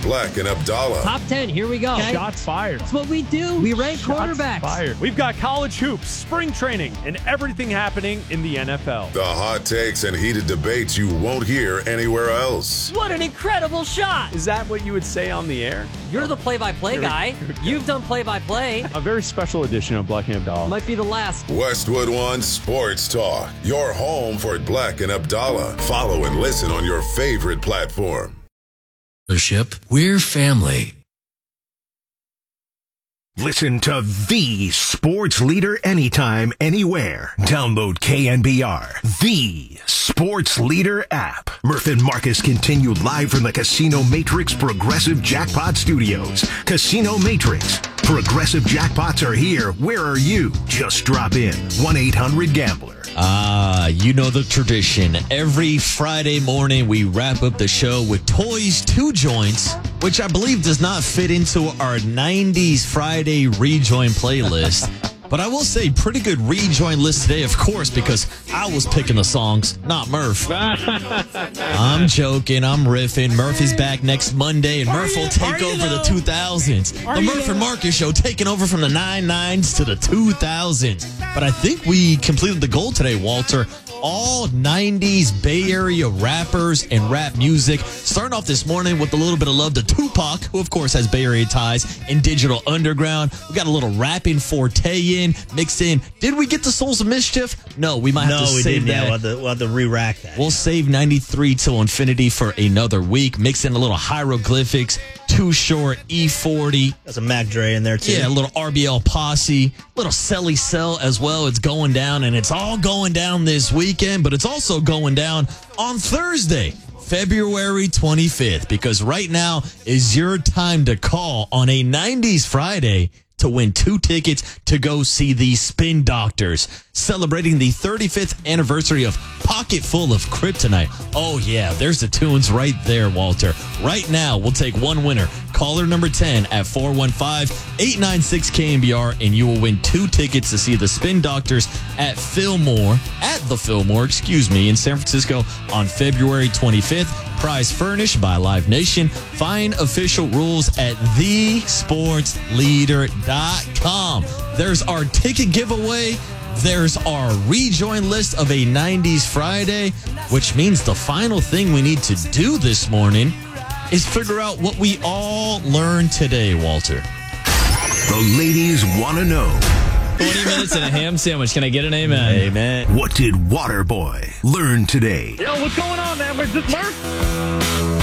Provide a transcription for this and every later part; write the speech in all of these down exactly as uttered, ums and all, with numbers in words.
Black and Abdallah. Top ten, here we go. Okay. Shots fired. That's what we do. We rank Shots quarterbacks. Fired. We've got college hoops, spring training, and everything happening in the N F L. The hot takes and heated debates you won't hear anywhere else. What an incredible shot. Is that what you would say on the air? You're the play-by-play guy. You've done play-by-play. A very special edition of Black and Abdallah. Might be the last. Westwood One Sports Talk. Your home for Black and Abdallah. Follow and listen on your favorite platform. We're family. Listen to the sports leader anytime, anywhere. Download K N B R, the sports leader app. Murph and Marcus continue live from the Casino Matrix Progressive Jackpot Studios. Casino Matrix. Progressive jackpots are here. Where are you? Just drop in. one eight hundred gambler. Ah, you know the tradition. Every Friday morning, we wrap up the show with Toys Two Joints, which I believe does not fit into our nineties Friday rejoin playlist. But I will say, pretty good rejoin list today, of course, because I was picking the songs, not Murph. I'm joking. I'm riffing. Murph is back next Monday, and Murph will take over the two thousands. The Murph and Marcus show taking over from the nine nines to the two thousands. But I think we completed the goal today, Walter. All nineties Bay Area rappers and rap music. Starting off this morning with a little bit of love to Tupac, who of course has Bay Area ties, and Digital Underground. We got a little rapping Forte in, mixed in. Did we get the Souls of Mischief? No, we might have no, to we save didn't. that. Yeah, we'll have to, we'll have to re-rack that. We'll save ninety-three till infinity for another week. Mix in a little Hieroglyphics, Too Short, E forty. Got some Mac Dre in there too. Yeah, a little R B L Posse, little Selly Cell as well. It's going down, and it's all going down this weekend, but it's also going down on Thursday, February twenty-fifth, because right now is your time to call on a nineties Friday to win two tickets to go see the Spin Doctors, celebrating the thirty-fifth anniversary of Pocket Full of Kryptonite. Oh, yeah, there's the tunes right there, Walter. Right now, we'll take one winner. Caller number ten at four one five, eight nine six, K N B R, and you will win two tickets to see the Spin Doctors at Fillmore, at the Fillmore, excuse me, in San Francisco on February twenty-fifth. Prize furnished by Live Nation. Find official rules at the sports leader dot com. There's our ticket giveaway. There's our rejoin list of a nineties Friday, which means the final thing we need to do this morning is figure out what we all learned today, Walter. The ladies want to know. twenty minutes and a ham sandwich. Can I get an amen? Amen. What did Waterboy learn today? Yo, what's going on, man? Is this Murph?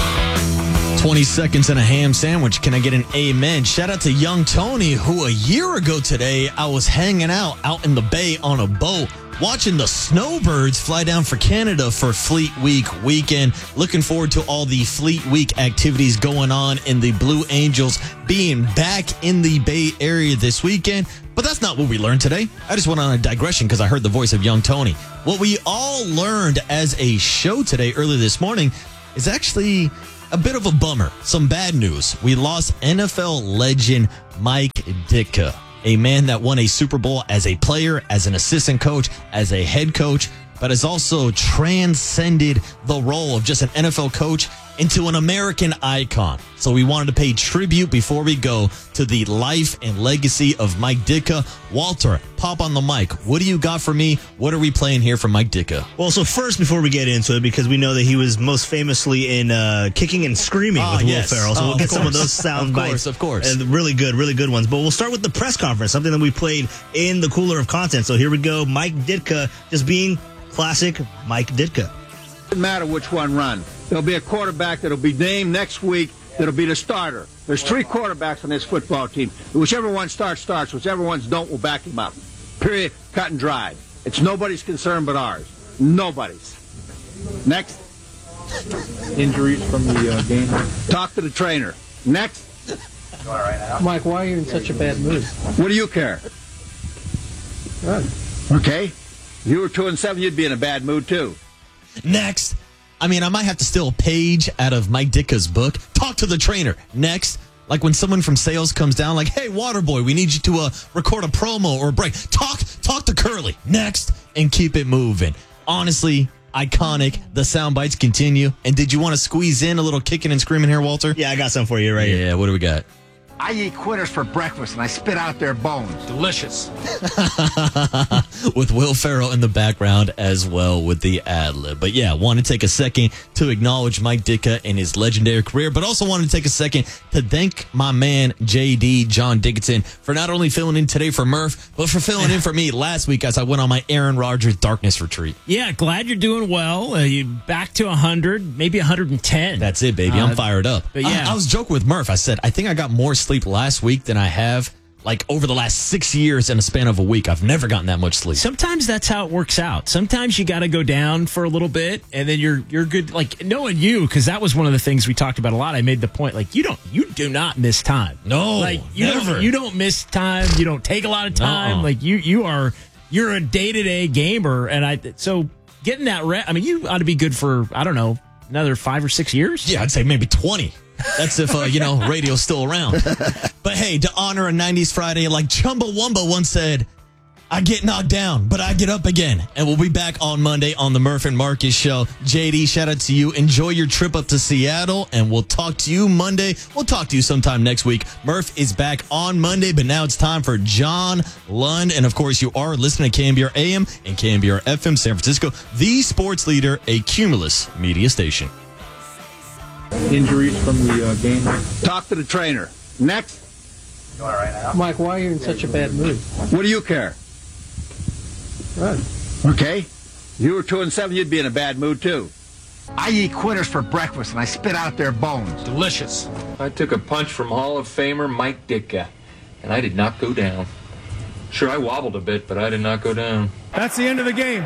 twenty seconds and a ham sandwich. Can I get an amen? Shout out to young Tony, who a year ago today, I was hanging out out in the bay on a boat, watching the snowbirds fly down for Canada for Fleet Week weekend. Looking forward to all the Fleet Week activities going on and the Blue Angels being back in the Bay Area this weekend. But that's not what we learned today. I just went on a digression because I heard the voice of young Tony. What we all learned as a show today, early this morning, is actually a bit of a bummer. Some bad news. We lost N F L legend Mike Ditka, a man that won a Super Bowl as a player, as an assistant coach, as a head coach, but has also transcended the role of just an N F L coach into an American icon. So we wanted to pay tribute before we go to the life and legacy of Mike Ditka. Walter, pop on the mic. What do you got for me? What are we playing here for Mike Ditka? Well, so first, before we get into it, because we know that he was most famously in uh, Kicking and Screaming Ah, with yes. Will Ferrell. So Oh, we'll get of some of course. those sound Of bites. course, of course. And really good, really good ones. But we'll start with the press conference, something that we played in the cooler of content. So here we go. Mike Ditka just being classic Mike Ditka. Doesn't matter which one run. There'll be a quarterback that'll be named next week that'll be the starter. There's three quarterbacks on this football team. Whichever one starts, starts. Whichever ones don't, will back him up. Period. Cut and dried. It's nobody's concern but ours. Nobody's. Next. Injuries from the uh, game. Talk to the trainer. Next. Mike, why are you in such a bad mood? What do you care? Good. Okay. If you were two and seven, you'd be in a bad mood too. Next. I mean, I might have to steal a page out of Mike Ditka's book. Talk to the trainer. Next. Like when someone from sales comes down, like, hey, Waterboy, we need you to uh, record a promo or a break. Talk, talk to Curly. Next. And keep it moving. Honestly, iconic. The sound bites continue. And did you want to squeeze in a little kicking and screaming here, Walter? Yeah, I got some for you right here. Yeah, what do we got? I eat quitters for breakfast and I spit out their bones. Delicious. With Will Ferrell in the background as well with the ad-lib. But yeah, want to take a second to acknowledge Mike Ditka and his legendary career, but also want to take a second to thank my man, J D, John Dickinson, for not only filling in today for Murph, but for filling in for me last week as I went on my Aaron Rodgers darkness retreat. Yeah, glad you're doing well. Uh, you back to one hundred, maybe one hundred ten. That's it, baby. I'm Uh, fired up. but yeah. I, I was joking with Murph. I said, I think I got more sleep last week than I have like over the last six years in a span of a week. I've never gotten that much sleep. Sometimes that's how it works out. Sometimes you got to go down for a little bit, and then you're you're good. Like knowing you, because that was one of the things we talked about a lot. I made the point, like you don't you do not miss time. No, like you never. Don't, you don't miss time. You don't take a lot of time. Uh-uh. Like you you are you're a day to day gamer, and I so getting that. Re- I mean, you ought to be good for I don't know another five or six years. Yeah, I'd say maybe twenty. That's if, uh, you know, radio's still around. But hey, to honor a nineties Friday, like Chumbawamba once said, I get knocked down, but I get up again. And we'll be back on Monday on the Murph and Marcus Show. J D, shout out to you. Enjoy your trip up to Seattle, and we'll talk to you Monday. We'll talk to you sometime next week. Murph is back on Monday, but now it's time for John Lund. And, of course, you are listening to K M B R A M and K M B R F M San Francisco, the sports leader, a Cumulus media station. Injuries from the uh, game. Talk to the trainer. Next. Mike, why are you in such a bad mood? What do you care? Right. Okay. If you were two and seven, you'd be in a bad mood too. I eat quitters for breakfast and I spit out their bones. Delicious. I took a punch from Hall of Famer Mike Ditka, and I did not go down. Sure, I wobbled a bit, but I did not go down. That's the end of the game.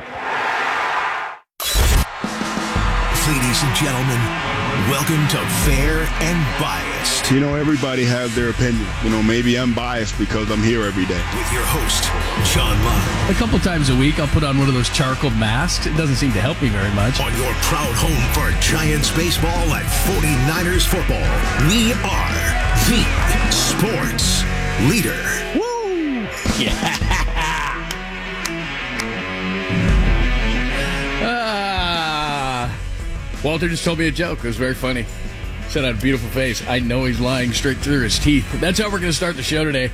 Ladies and gentlemen, welcome to Fair and Biased. You know, everybody has their opinion. You know, maybe I'm biased because I'm here every day. With your host, John Lund. A couple times a week, I'll put on one of those charcoal masks. It doesn't seem to help me very much. On your proud home for Giants baseball and forty-niners football, we are the sports leader. Woo! Yeah! Walter just told me a joke. It was very funny. He said I had a beautiful face. I know he's lying straight through his teeth. That's how we're going to start the show today.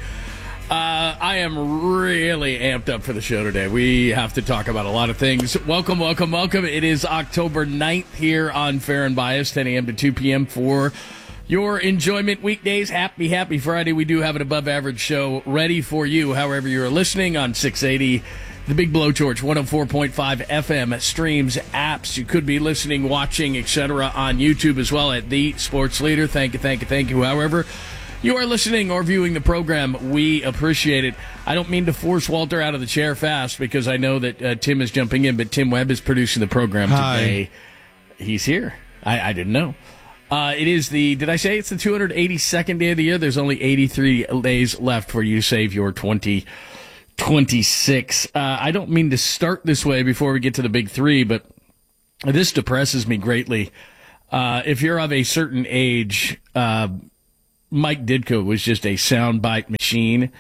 Uh, I am really amped up for the show today. We have to talk about a lot of things. Welcome, welcome, welcome. It is October ninth here on Fair and Biased, ten a.m. to two p.m. for your enjoyment weekdays. Happy, happy Friday. We do have an above-average show ready for you, however you're listening on six eighty. The Big Blowtorch, one oh four point five F M, streams, apps. You could be listening, watching, et cetera on YouTube as well at The Sports Leader. Thank you, thank you, thank you. However you are listening or viewing the program, we appreciate it. I don't mean to force Walter out of the chair fast because I know that uh, Tim is jumping in, but Tim Webb is producing the program Hi. today. He's here. I, I didn't know. Uh, it is the, did I say it's the two hundred eighty-second day of the year? There's only eighty-three days left for you to save your twenty twenty-six. Uh, I don't mean to start this way before we get to the big three, but this depresses me greatly. Uh, if you're of a certain age, uh, Mike Ditka was just a soundbite machine.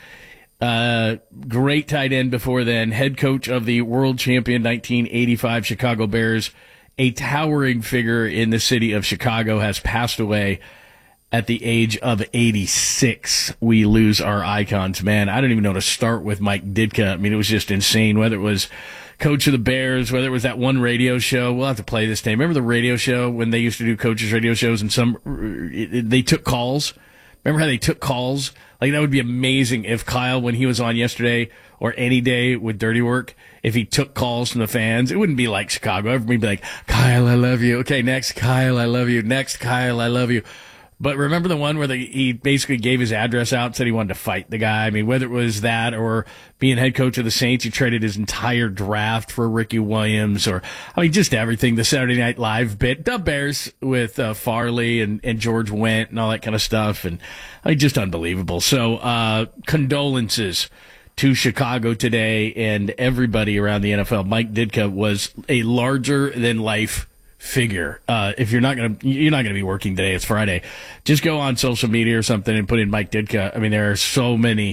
Uh, great tight end before then, head coach of the world champion nineteen eighty-five Chicago Bears, a towering figure in the city of Chicago, has passed away at the age of eighty-six. We lose our icons, man. I don't even know how to start with Mike Ditka. I mean, it was just insane, whether it was coach of the Bears, whether it was that one radio show. We'll have to play this day. Remember the radio show when they used to do coaches radio shows and some, they took calls? Remember how they took calls? Like, that would be amazing if Kyle, when he was on yesterday or any day with Dirty Work, if he took calls from the fans. It wouldn't be like Chicago. Everybody would be like, Kyle, I love you. Okay, next, Kyle, I love you. Next, Kyle, I love you. But remember the one where the, he basically gave his address out, said he wanted to fight the guy? I mean, whether it was that or being head coach of the Saints, he traded his entire draft for Ricky Williams, or, I mean, just everything. The Saturday Night Live bit, the Bears with uh, Farley and, and George Wendt and all that kind of stuff. And I mean, just unbelievable. So, uh, condolences to Chicago today and everybody around the N F L. Mike Ditka was a larger than life figure. Uh, if you're not going to, you're not going to be working today. It's Friday. Just go on social media or something and put in Mike Ditka. I mean, there are so many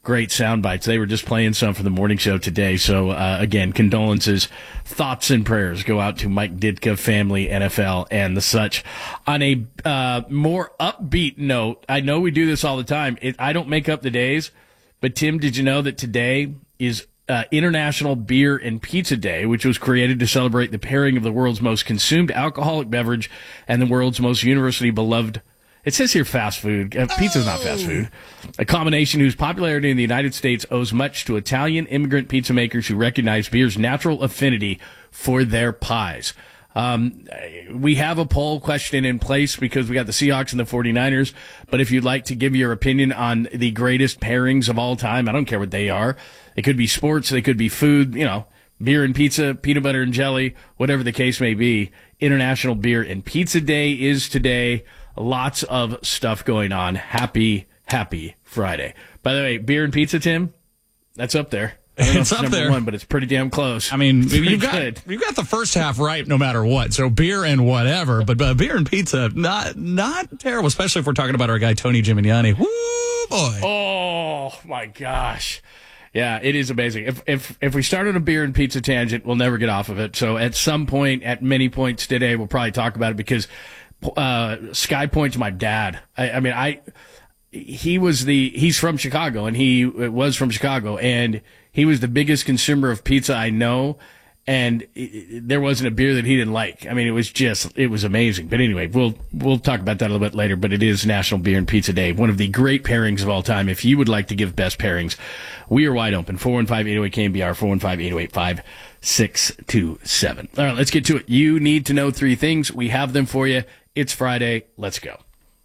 great sound bites. They were just playing some for the morning show today. So, uh, again, condolences, thoughts, and prayers go out to Mike Ditka, family, N F L, and the such. On a uh, more upbeat note, I know we do this all the time. It, I don't make up the days, but Tim, did you know that today is uh, International Beer and Pizza Day, which was created to celebrate the pairing of the world's most consumed alcoholic beverage and the world's most universally beloved. It says here fast food. Uh, pizza's not fast food. A combination whose popularity in the United States owes much to Italian immigrant pizza makers who recognize beer's natural affinity for their pies. Um, we have a poll question in place because we got the Seahawks and the 49ers. But if you'd like to give your opinion on the greatest pairings of all time, I don't care what they are. It could be sports. They could be food, you know, beer and pizza, peanut butter and jelly, whatever the case may be. International Beer and Pizza Day is today. Lots of stuff going on. Happy, happy Friday. By the way, beer and pizza, Tim, that's up there. I don't know It's if up number there. one, but it's pretty damn close. I mean, Pretty you've got, good. you've got the first half right no matter what. So beer and whatever, but uh, beer and pizza, not not terrible, especially if we're talking about our guy, Tony Gimignani. Woo, boy. Oh, my gosh. Yeah, it is amazing. If if if we start on a beer and pizza tangent, we'll never get off of it. So at some point, at many points today, we'll probably talk about it because uh, Sky Point to my dad. I, I mean, I he was the he's from Chicago, and he was from Chicago, and he was the biggest consumer of pizza I know. And it, it, there wasn't a beer that he didn't like. I mean, it was just, it was amazing. But anyway, we'll, we'll talk about that a little bit later, but it is National Beer and Pizza Day. One of the great pairings of all time. If you would like to give best pairings, we are wide open. four one five, eight oh eight, K N B R, four one five, eight oh eight, five six two seven. All right, let's get to it. You need to know three things. We have them for you. It's Friday. Let's go.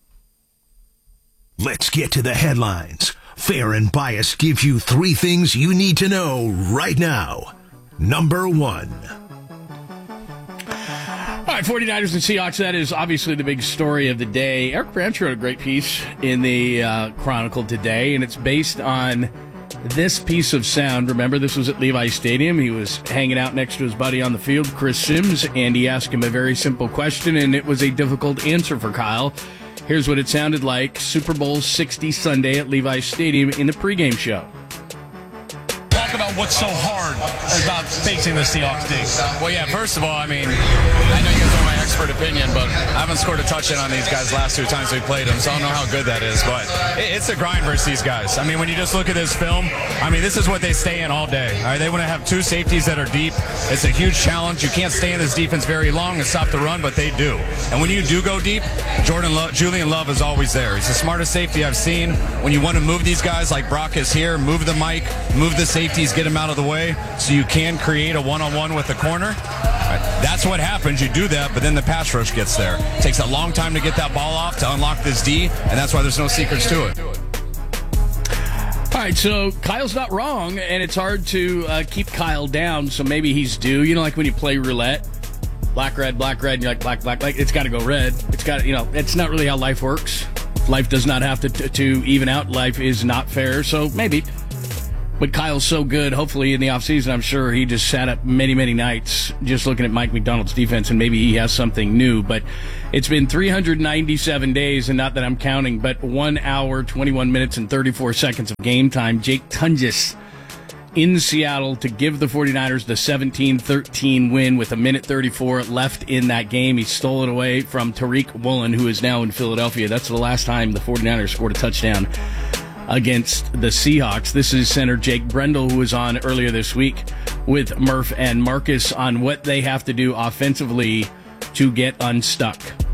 Let's get to the headlines. Fair and Biased gives you three things you need to know right now. Number one. All right, 49ers and Seahawks, that is obviously the big story of the day. Eric Branch wrote a great piece in the uh, Chronicle today, and it's based on this piece of sound. Remember, this was at Levi Stadium. He was hanging out next to his buddy on the field, Chris Sims, and he asked him a very simple question, and it was a difficult answer for Kyle. Here's what it sounded like Super Bowl sixty Sunday at Levi Stadium in the pregame show. About what's so hard about facing the Seahawks team. Well, yeah, first of all, I mean, I know you guys want my expert opinion, but I haven't scored a touchdown on these guys the last two times we played them, so I don't know how good that is, but it's a grind versus these guys. I mean, when you just look at this film, I mean, this is what they stay in all day. All right, they want to have two safeties that are deep. It's a huge challenge. You can't stay in this defense very long and stop the run, but they do. And when you do go deep, Jordan Lo- Julian Love is always there. He's the smartest safety I've seen. When you want to move these guys like Brock is here, move the mic, move the safeties, get them out of the way so you can create a one-on-one with the corner. Right. That's what happens. You do that, but then the pass rush gets there. It takes a long time to get that ball off to unlock this D, and that's why there's no secrets to it. All right, so Kyle's not wrong, and it's hard to uh, keep Kyle down, so maybe he's due. You know, like when you play roulette, black, red, black, red, and you're like, black, black, black. It's got to go red. It's got, you know, it's not really how life works. Life does not have to, to, to even out. Life is not fair, so maybe. But Kyle's so good, hopefully in the offseason, I'm sure he just sat up many, many nights just looking at Mike McDonald's defense, and maybe he has something new. But it's been three hundred ninety-seven days, and not that I'm counting, but one hour, twenty-one minutes, and thirty-four seconds of game time. Jake Tunges in Seattle to give the 49ers the seventeen thirteen win with a minute thirty-four left in that game. He stole it away from Tariq Woolen, who is now in Philadelphia. That's the last time the 49ers scored a touchdown against the Seahawks. This is center Jake Brendel, who was on earlier this week with Murph and Marcus on what they have to do offensively to get unstuck.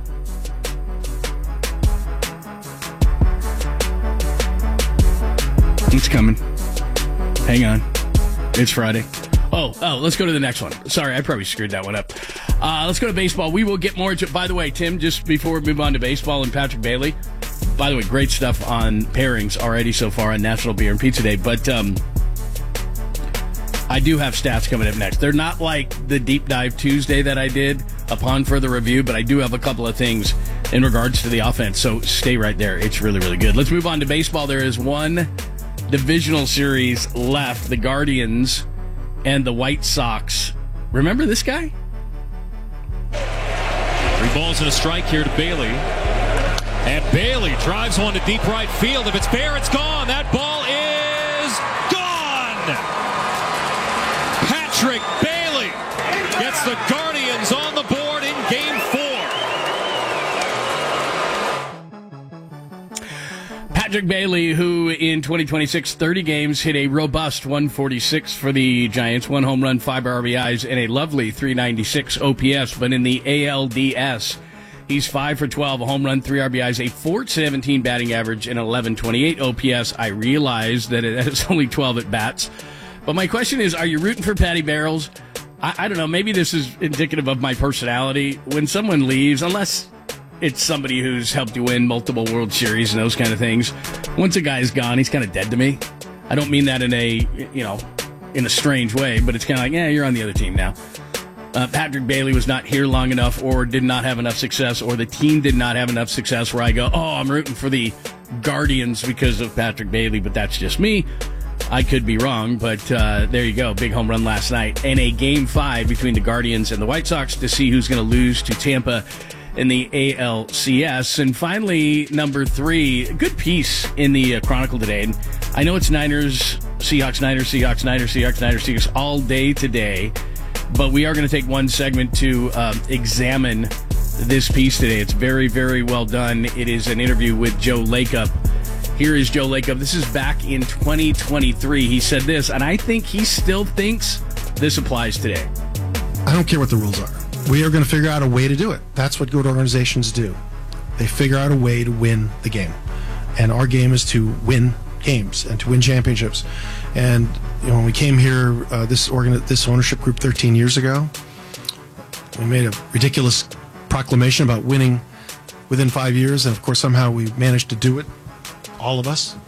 It's coming. Hang on. It's Friday. Oh, oh, let's go to the next one. Sorry, I probably screwed that one up. Uh, let's go to baseball. We will get more into it. By the way, Tim, just before we move on to baseball and Patrick Bailey, by the way, great stuff on pairings already so far on National Beer and Pizza Day. But um, I do have stats coming up next. They're not like the Deep Dive Tuesday that I did upon further review, but I do have a couple of things in regards to the offense. So stay right there. It's really, really good. Let's move on to baseball. There is one divisional series left. The Guardians and the White Sox. Remember this guy? Three balls and a strike here to Bailey. And Bailey drives one to deep right field. If it's fair, it's gone. That ball is Patrick Bailey gets the Guardians on the board in game four. Patrick Bailey, who in twenty twenty-six, thirty games, hit a robust one forty-six for the Giants, one home run, five R B Is, and a lovely three ninety-six O P S. But in the A L D S, he's five for twelve, a home run, three R B Is, a four seventeen batting average, and eleven twenty-eight O P S. I realize that it has only twelve at-bats. But my question is, are you rooting for Patty Barrels? I, I don't know. Maybe this is indicative of my personality. When someone leaves, unless it's somebody who's helped you win multiple World Series and those kind of things, once a guy's gone, he's kind of dead to me. I don't mean that in a, you know, in a strange way, but it's kind of like, yeah, you're on the other team now. Uh, Patrick Bailey was not here long enough, or did not have enough success, or the team did not have enough success where I go, oh, I'm rooting for the Guardians because of Patrick Bailey, but that's just me. I could be wrong, but uh, there you go. Big home run last night. And a game five between the Guardians and the White Sox to see who's going to lose to Tampa in the A L C S. And finally, number three, good piece in the uh, Chronicle today. And I know it's Niners, Seahawks, Niners, Seahawks, Niners, Seahawks, Niners, Seahawks all day today, but we are going to take one segment to um, examine this piece today. It's very, very well done. It is an interview with Joe Lacob. Here is Joe Lacob. This is back in twenty twenty-three. He said this, and I think he still thinks this applies today. I don't care what the rules are. We are going to figure out a way to do it. That's what good organizations do. They figure out a way to win the game. And our game is to win games and to win championships. And you know, when we came here, uh, this organ- this ownership group thirteen years ago, we made a ridiculous proclamation about winning within five years. And of course, somehow we managed to do it. All of us,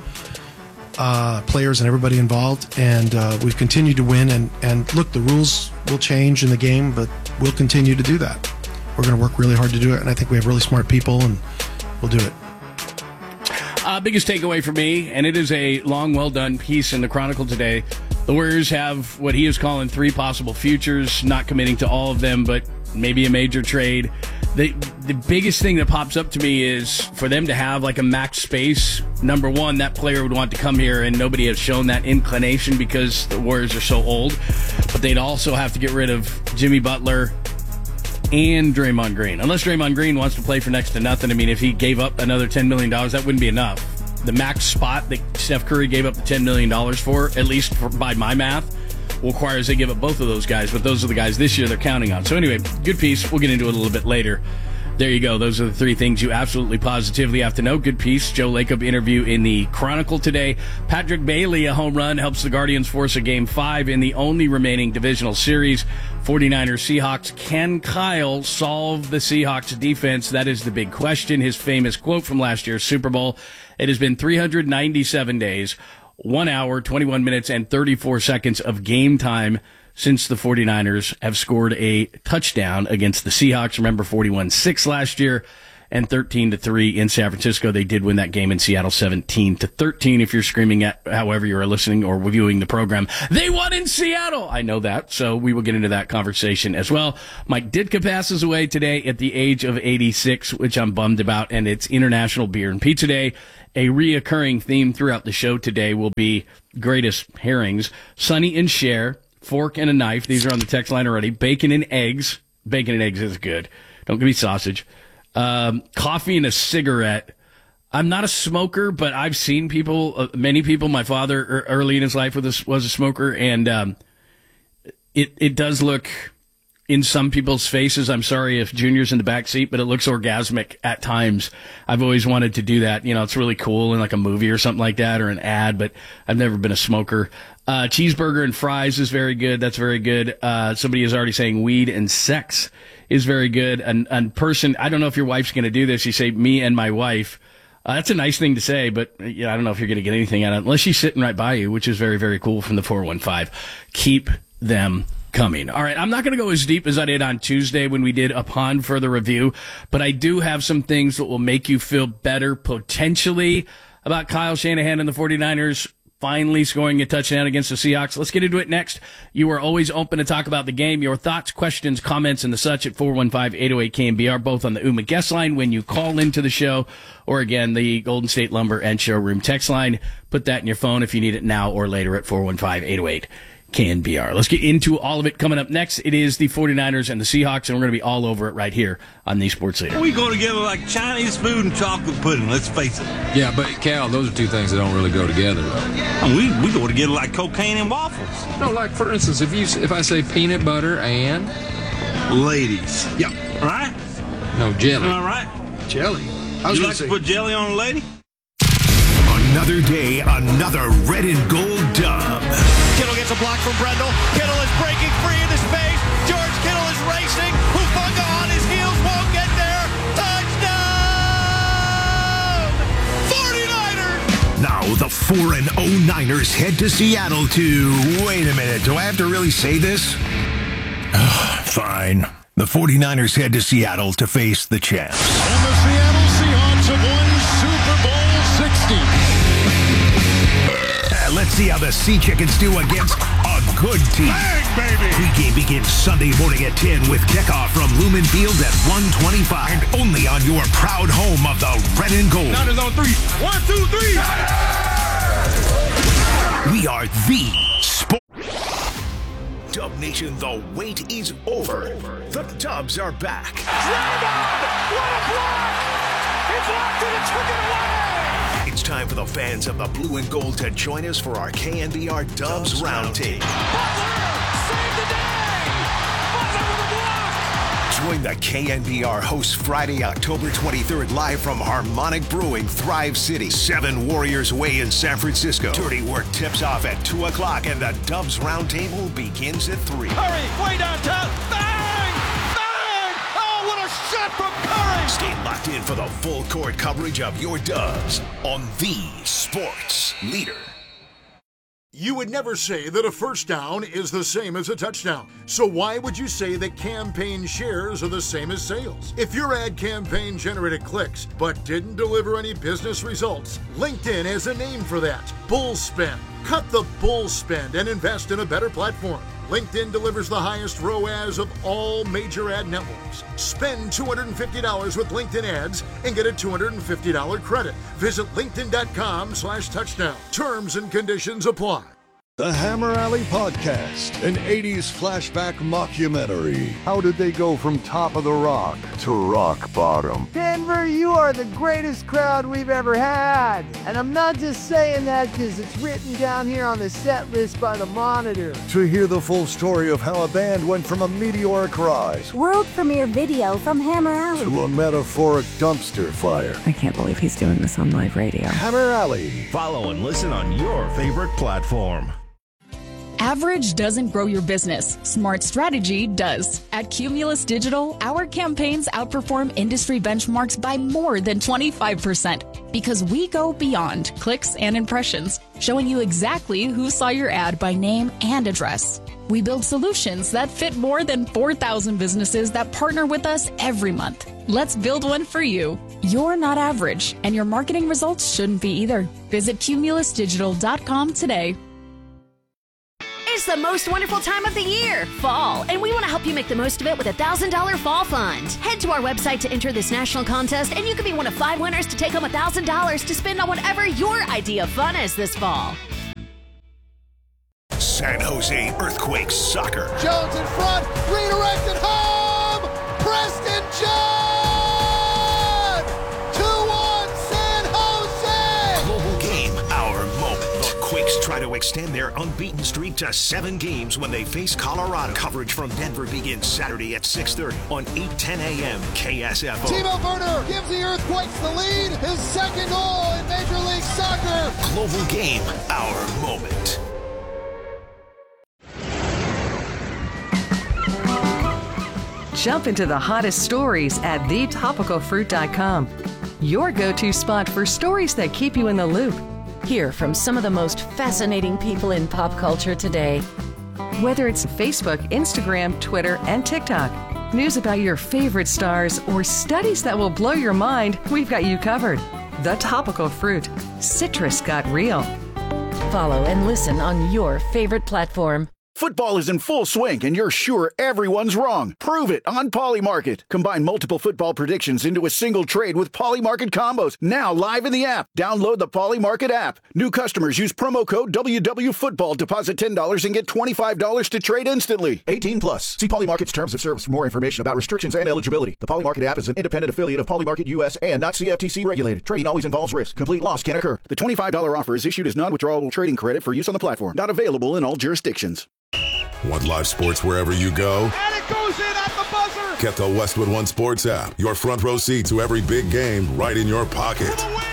uh, players and everybody involved, and uh, we've continued to win. And, and look, the rules will change in the game, but we'll continue to do that. We're going to work really hard to do it, and I think we have really smart people, and we'll do it. Uh, biggest takeaway for me, and it is a long, well-done piece in the Chronicle today. The Warriors have what he is calling three possible futures, not committing to all of them, but maybe a major trade. The the biggest thing that pops up to me is for them to have like a max space. Number one, that player would want to come here, and nobody has shown that inclination because the Warriors are so old. But they'd also have to get rid of Jimmy Butler and Draymond Green. Unless Draymond Green wants to play for next to nothing. I mean, if he gave up another ten million dollars, that wouldn't be enough. The max spot that Steph Curry gave up the ten million dollars for, at least for, by my math, requires they give up both of those guys, but those are the guys this year they're counting on. So anyway, good piece. We'll get into it a little bit later. There you go. Those are the three things you absolutely positively have to know. Good piece. Joe Lacob interview in the Chronicle today. Patrick Bailey, a home run, helps the Guardians force a game five in the only remaining divisional series. forty-niners Seahawks. Can Kyle solve the Seahawks defense? That is the big question. His famous quote from last year's Super Bowl. It has been three hundred ninety-seven days, one hour, twenty-one minutes, and thirty-four seconds of game time since the forty-niners have scored a touchdown against the Seahawks. Remember, forty-one six last year and thirteen to three in San Francisco. They did win that game in Seattle seventeen to thirteen. If you're screaming at however you are listening or reviewing the program, they won in Seattle. I know that, so we will get into that conversation as well. Mike Ditka passes away today at the age of eighty-six, which I'm bummed about, and it's International Beer and Pizza Day. A reoccurring theme throughout the show today will be greatest herrings, Sonny and Cher, fork and a knife. These are on the text line already. Bacon and eggs. Bacon and eggs is good. Don't give me sausage. Um, coffee and a cigarette. I'm not a smoker, but I've seen people, uh, many people. My father early in his life was a, was a smoker, and um, it it does look in some people's faces. I'm sorry if Junior's in the back seat, but it looks orgasmic at times. I've always wanted to do that. You know, it's really cool in like a movie or something like that or an ad, but I've never been a smoker. Uh, cheeseburger and fries is very good. That's very good. Uh, somebody is already saying weed and sex is very good. And a person, I don't know if your wife's going to do this. You say me and my wife. Uh, that's a nice thing to say, but you know, I don't know if you're going to get anything out of it unless she's sitting right by you, which is very, very cool from the four one five. Keep them coming. All right, I'm not going to go as deep as I did on Tuesday when we did Upon Further Review, but I do have some things that will make you feel better potentially about Kyle Shanahan and the forty-niners, finally scoring a touchdown against the Seahawks. Let's get into it next. You are always open to talk about the game. Your thoughts, questions, comments, and the such at four one five, eight oh eight, K N B R, both on the U M A guest line when you call into the show, or again, the Golden State Lumber and Showroom text line. Put that in your phone if you need it now or later at four one five, eight oh eight, K N B R. Let's get into all of it coming up next. It is the 49ers and the Seahawks, and we're going to be all over it right here on the Sports Leader. We go together like Chinese food and chocolate pudding, let's face it. Yeah, but Cal, those are two things that don't really go together. And we, we go together like cocaine and waffles. No, like for instance, if you if I say peanut butter and ladies. Yeah. Right? No, jelly. Am I right? Jelly. I was you like say... to put jelly on a lady? Another day, another red and gold dub. Kittle gets a block from Brendel. Kittle is breaking free into space. George Kittle is racing. Hufanga on his heels won't get there. Touchdown! 49ers! Now the four and oh Niners head to Seattle to... Wait a minute, do I have to really say this? Fine. The 49ers head to Seattle to face the champs. And the Seattle Seahawks have won Super Bowl sixty. Uh, let's see how the Sea Chickens do against a good team. Bang, baby! Pre-game begins Sunday morning at ten with kickoff from Lumen Field at one twenty-five. And only on your proud home of the red and gold. Niners on three. One, two, three. We are the Sport. Dub Nation, the wait is over. The Dubs are back. Draymond! What a block! He blocked it and took it away! It's time for the fans of the blue and gold to join us for our K N B R Dubs Roundtable. Butler! Save the day! Butler with a block! Join the K N B R hosts Friday, October twenty-third, live from Harmonic Brewing, Thrive City, seven Warriors Way in San Francisco. Dirty Work tips off at two o'clock, and the Dubs Roundtable begins at three. Curry, way downtown, bang! Bang! Oh, what a shot from Curry! Stay locked in for the full court coverage of your Dubs on the Sports Leader. You would never say that a first down is the same as a touchdown. So why would you say that campaign shares are the same as sales? If your ad campaign generated clicks but didn't deliver any business results, LinkedIn has a name for that. Bull spend. Cut the bull spend and invest in a better platform. LinkedIn delivers the highest R O A S of all major ad networks. Spend two hundred fifty dollars with LinkedIn ads and get a two hundred fifty dollars credit. Visit linkedin.com slash touchdown. Terms and conditions apply. The Hammer Alley Podcast, an eighties flashback mockumentary. How did they go from top of the rock to rock bottom? Denver, you are the greatest crowd we've ever had. And I'm not just saying that because it's written down here on the set list by the Monitor. To hear the full story of how a band went from a meteoric rise world premiere video from Hammer Alley to a metaphoric dumpster fire. I can't believe he's doing this on live radio. Hammer Alley. Follow and listen on your favorite platform. Average doesn't grow your business. Smart strategy does. At Cumulus Digital, our campaigns outperform industry benchmarks by more than twenty-five percent because we go beyond clicks and impressions, showing you exactly who saw your ad by name and address. We build solutions that fit more than four thousand businesses that partner with us every month. Let's build one for you. You're not average, and your marketing results shouldn't be either. Visit cumulus digital dot com today. It's the most wonderful time of the year, fall, and we want to help you make the most of it with a one thousand dollars Fall Fund. Head to our website to enter this national contest, and you could be one of five winners to take home one thousand dollars to spend on whatever your idea of fun is this fall. San Jose Earthquakes Soccer. Jones in front, redirected home, Preston John! two one San Jose! Global game, our moment. The Quakes try to extend their unbeaten streak to seven games when they face Colorado. Coverage from Denver begins Saturday at six thirty on eight ten a.m. K S F O. Timo Werner gives the Earthquakes the lead, his second goal in Major League Soccer. Global game, our moment. Jump into the hottest stories at the topical fruit dot com. Your go-to spot for stories that keep you in the loop. Hear from some of the most fascinating people in pop culture today. Whether it's Facebook, Instagram, Twitter, and TikTok, news about your favorite stars, or studies that will blow your mind, we've got you covered. The Topical Fruit. Citrus got real. Follow and listen on your favorite platform. Football is in full swing, and you're sure everyone's wrong. Prove it on Polymarket. Combine multiple football predictions into a single trade with Polymarket combos. Now live in the app. Download the Polymarket app. New customers use promo code W W Football. Deposit ten dollars and get twenty-five dollars to trade instantly. eighteen plus. See Polymarket's terms of service for more information about restrictions and eligibility. The Polymarket app is an independent affiliate of Polymarket U S and not C F T C regulated. Trading always involves risk. Complete loss can occur. The twenty-five dollars offer is issued as non-withdrawable trading credit for use on the platform. Not available in all jurisdictions. Want live sports wherever you go? And it goes in at the buzzer. Get the Westwood One Sports app. Your front row seat to every big game right in your pocket.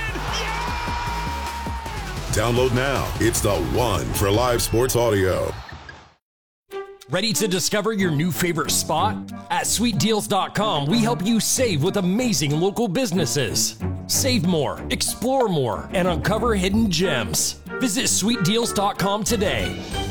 Download now. It's the one for live sports audio. Ready to discover your new favorite spot? At sweet deals dot com, we help you save with amazing local businesses. Save more, explore more, and uncover hidden gems. Visit sweet deals dot com today.